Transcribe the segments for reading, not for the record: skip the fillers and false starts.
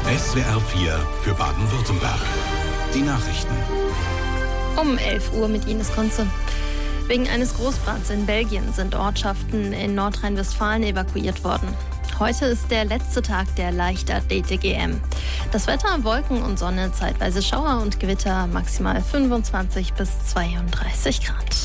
SWR 4 für Baden-Württemberg. Die Nachrichten. Um 11 Uhr mit Ines Kunze. Wegen eines Großbrands in Belgien sind Ortschaften in Nordrhein-Westfalen evakuiert worden. Heute ist der letzte Tag der Leichtathletik-EM. Das Wetter, Wolken und Sonne, zeitweise Schauer und Gewitter, maximal 25 bis 32 Grad.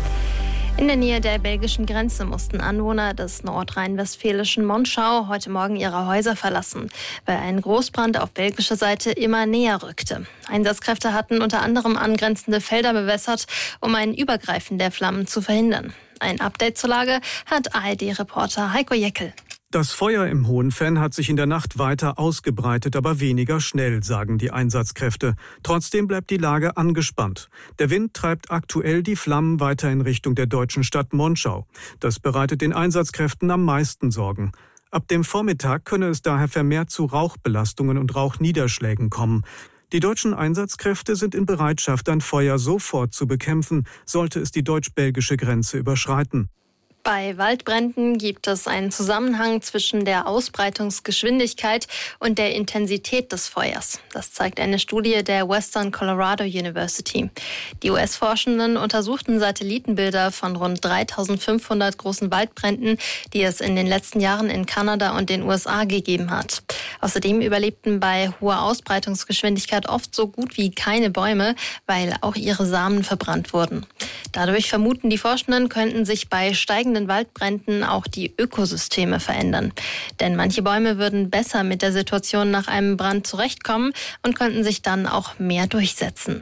In der Nähe der belgischen Grenze mussten Anwohner des nordrhein-westfälischen Monschau heute Morgen ihre Häuser verlassen, weil ein Großbrand auf belgischer Seite immer näher rückte. Einsatzkräfte hatten unter anderem angrenzende Felder bewässert, um ein Übergreifen der Flammen zu verhindern. Ein Update zur Lage hat ARD-Reporter Heiko Jeckel. Das Feuer im Hohenfenn hat sich in der Nacht weiter ausgebreitet, aber weniger schnell, sagen die Einsatzkräfte. Trotzdem bleibt die Lage angespannt. Der Wind treibt aktuell die Flammen weiter in Richtung der deutschen Stadt Monschau. Das bereitet den Einsatzkräften am meisten Sorgen. Ab dem Vormittag könne es daher vermehrt zu Rauchbelastungen und Rauchniederschlägen kommen. Die deutschen Einsatzkräfte sind in Bereitschaft, ein Feuer sofort zu bekämpfen, sollte es die deutsch-belgische Grenze überschreiten. Bei Waldbränden gibt es einen Zusammenhang zwischen der Ausbreitungsgeschwindigkeit und der Intensität des Feuers. Das zeigt eine Studie der Western Colorado University. Die US-Forschenden untersuchten Satellitenbilder von rund 3.500 großen Waldbränden, die es in den letzten Jahren in Kanada und den USA gegeben hat. Außerdem überlebten bei hoher Ausbreitungsgeschwindigkeit oft so gut wie keine Bäume, weil auch ihre Samen verbrannt wurden. Dadurch vermuten die Forschenden, könnten sich bei steigenden Waldbränden auch die Ökosysteme verändern. Denn manche Bäume würden besser mit der Situation nach einem Brand zurechtkommen und könnten sich dann auch mehr durchsetzen.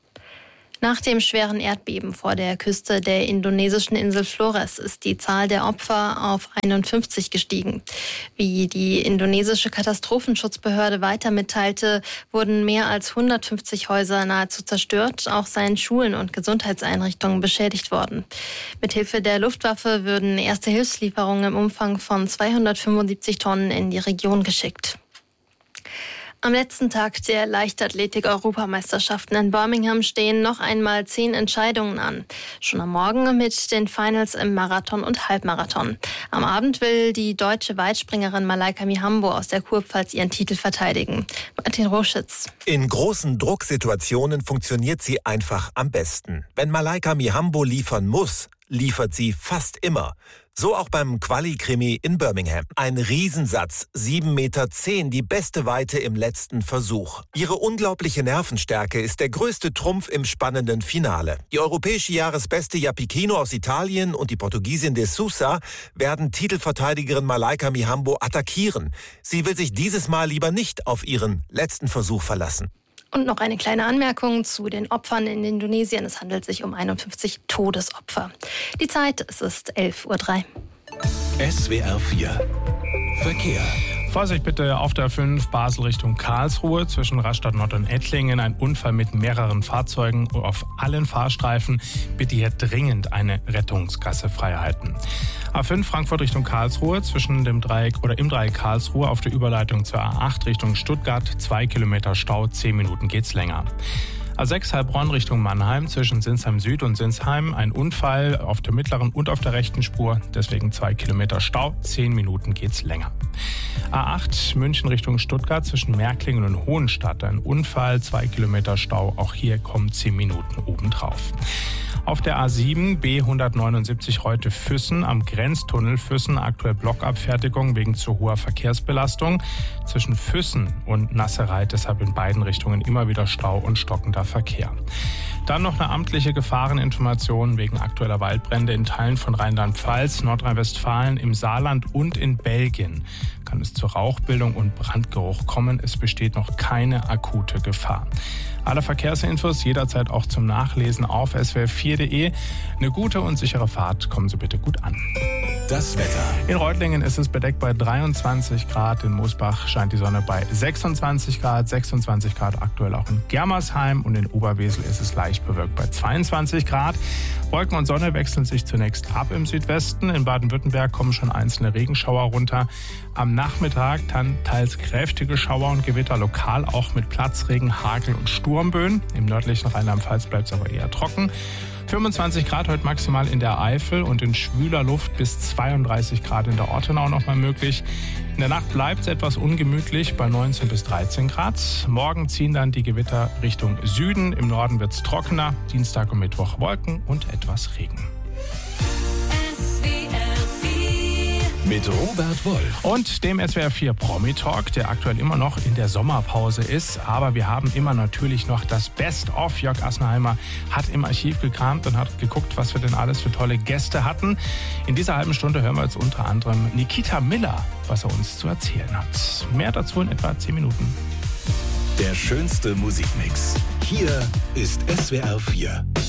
Nach dem schweren Erdbeben vor der Küste der indonesischen Insel Flores ist die Zahl der Opfer auf 51 gestiegen. Wie die indonesische Katastrophenschutzbehörde weiter mitteilte, wurden mehr als 150 Häuser nahezu zerstört. Auch seien Schulen und Gesundheitseinrichtungen beschädigt worden. Mithilfe der Luftwaffe würden erste Hilfslieferungen im Umfang von 275 Tonnen in die Region geschickt. Am letzten Tag der Leichtathletik-Europameisterschaften in Birmingham stehen noch einmal 10 Entscheidungen an. Schon am Morgen mit den Finals im Marathon und Halbmarathon. Am Abend will die deutsche Weitspringerin Malaika Mihambo aus der Kurpfalz ihren Titel verteidigen. Martin Roschitz. In großen Drucksituationen funktioniert sie einfach am besten. Wenn Malaika Mihambo liefern muss, liefert sie fast immer. So auch beim Quali-Krimi in Birmingham. Ein Riesensatz, 7,10 Meter, die beste Weite im letzten Versuch. Ihre unglaubliche Nervenstärke ist der größte Trumpf im spannenden Finale. Die europäische Jahresbeste Japikino aus Italien und die Portugiesin de Sousa werden Titelverteidigerin Malaika Mihambo attackieren. Sie will sich dieses Mal lieber nicht auf ihren letzten Versuch verlassen. Und noch eine kleine Anmerkung zu den Opfern in Indonesien. Es handelt sich um 51 Todesopfer. Die Zeit, es ist 11:03 Uhr. SWR 4 Verkehr. Vorsicht bitte auf der 5 Basel Richtung Karlsruhe zwischen Rastatt Nord und Ettlingen. Ein Unfall mit mehreren Fahrzeugen auf allen Fahrstreifen. Bitte hier dringend eine Rettungsgasse freihalten. A5 Frankfurt Richtung Karlsruhe zwischen dem Dreieck oder im Dreieck Karlsruhe auf der Überleitung zur A8 Richtung Stuttgart. 2 Kilometer Stau, 10 Minuten geht's länger. A6 Heilbronn Richtung Mannheim zwischen Sinsheim Süd und Sinsheim. Ein Unfall auf der mittleren und auf der rechten Spur. Deswegen 2 Kilometer Stau. 10 Minuten geht's länger. A8 München Richtung Stuttgart zwischen Märklingen und Hohenstadt. Ein Unfall, 2 Kilometer Stau. Auch hier kommen 10 Minuten obendrauf. Auf der A7 B179 Reute-Füssen am Grenztunnel Füssen aktuell Blockabfertigung wegen zu hoher Verkehrsbelastung. Zwischen Füssen und Nassereit deshalb in beiden Richtungen immer wieder Stau und stockender Verkehr. Dann noch eine amtliche Gefahreninformation wegen aktueller Waldbrände in Teilen von Rheinland-Pfalz, Nordrhein-Westfalen, im Saarland und in Belgien. Kann es zur Rauchbildung und Brandgeruch kommen. Es besteht noch keine akute Gefahr. Alle Verkehrsinfos jederzeit auch zum Nachlesen auf swr4.de. Eine gute und sichere Fahrt. Kommen Sie bitte gut an. Das Wetter. In Reutlingen ist es bedeckt bei 23 Grad. In Moosbach scheint die Sonne bei 26 Grad. 26 Grad aktuell auch in Germersheim. Und in Oberwesel ist es leicht bewölkt bei 22 Grad. Wolken und Sonne wechseln sich zunächst ab im Südwesten. In Baden-Württemberg kommen schon einzelne Regenschauer runter. Am Nachmittag dann teils kräftige Schauer und Gewitter, lokal auch mit Platzregen, Hagel und Sturmböen. Im nördlichen Rheinland-Pfalz bleibt es aber eher trocken. 25 Grad heute maximal in der Eifel und in schwüler Luft bis 32 Grad in der Ortenau nochmal möglich. In der Nacht bleibt es etwas ungemütlich bei 19 bis 13 Grad. Morgen ziehen dann die Gewitter Richtung Süden. Im Norden wird es trockener. Dienstag und Mittwoch Wolken und etwas Regen. Mit Robert Wolf. Und dem SWR 4 Promi-Talk, der aktuell immer noch in der Sommerpause ist. Aber wir haben immer natürlich noch das Best-of. Jörg Assenheimer hat im Archiv gekramt und hat geguckt, was wir denn alles für tolle Gäste hatten. In dieser halben Stunde hören wir jetzt unter anderem Nikita Miller, was er uns zu erzählen hat. Mehr dazu in etwa 10 Minuten. Der schönste Musikmix. Hier ist SWR 4.